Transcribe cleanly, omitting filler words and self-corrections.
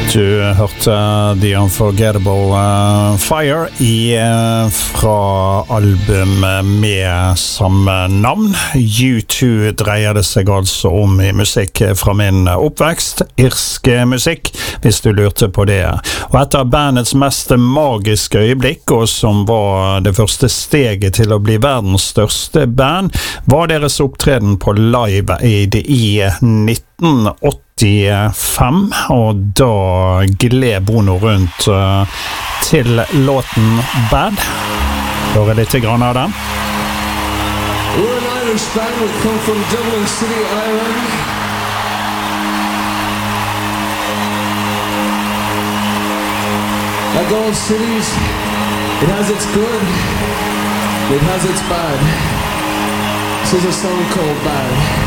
Du hørte The Unforgettable Fire fra album med samme navn. U2 dreier det seg altså om i musikk fra min oppvekst, irsk musikk, hvis du lurte på det. Og et av bandets mest magiske øyeblikk, og som var det første steget til å bli verdens største band, var deres opptreden på Live Aid i 1985, og da gled Bono rundt til låten Bad. Hører litt grann av den. We're an Irish band, we come from Dublin City, Ireland. Like all cities, it has its good, it has its bad. This is a song called Bad.